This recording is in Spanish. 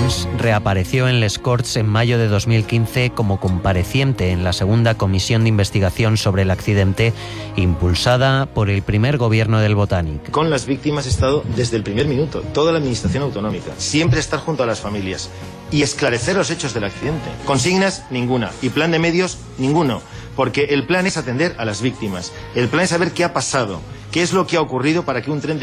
Pons reapareció en Les Corts en mayo de 2015 como compareciente en la segunda comisión de investigación sobre el accidente impulsada por el primer gobierno del Botànic. Con las víctimas he estado desde el primer minuto, toda la administración autonómica. Siempre estar junto a las familias y esclarecer los hechos del accidente. Consignas, ninguna. Y plan de medios, ninguno. Porque el plan es atender a las víctimas. El plan es saber qué ha pasado, qué es lo que ha ocurrido para que un tren